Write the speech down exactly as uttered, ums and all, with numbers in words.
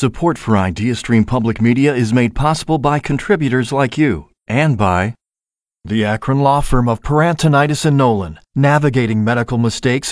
Support for IdeaStream Public Media is made possible by contributors like you and by the Akron Law Firm of Parantonitis and Nolan, navigating medical mistakes